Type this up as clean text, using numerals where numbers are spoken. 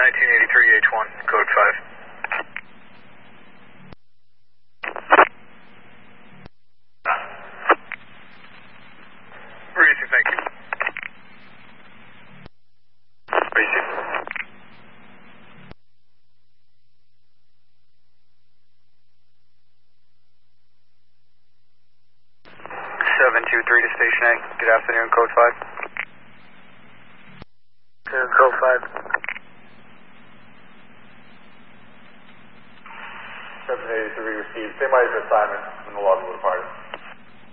1983 H1, code 5. Racing, thank you. Racing. 723 to Station A. Good afternoon, code 5. Code 5. 783 received. Same item assignment in the log of the party.